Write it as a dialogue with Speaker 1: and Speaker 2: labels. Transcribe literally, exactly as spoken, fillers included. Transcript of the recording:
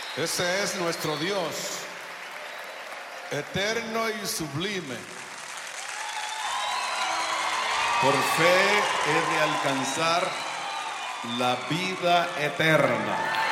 Speaker 1: Ese es nuestro Dios, eterno y sublime.
Speaker 2: Por fe he de alcanzar la vida eterna.